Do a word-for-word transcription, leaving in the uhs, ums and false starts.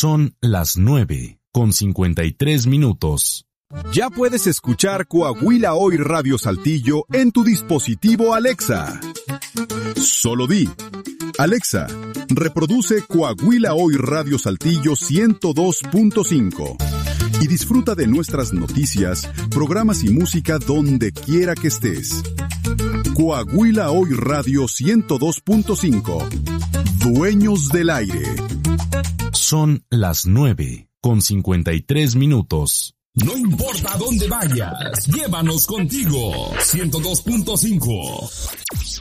Son las nueve con cincuenta y tres minutos. Ya puedes escuchar Coahuila Hoy Radio Saltillo en tu dispositivo Alexa. Solo di: Alexa, reproduce Coahuila Hoy Radio Saltillo ciento dos punto cinco y disfruta de nuestras noticias, programas y música donde quiera que estés. Coahuila Hoy Radio ciento dos punto cinco. Dueños del aire. Son las nueve con cincuenta y tres minutos. No importa dónde vayas, llévanos contigo. ciento dos punto cinco.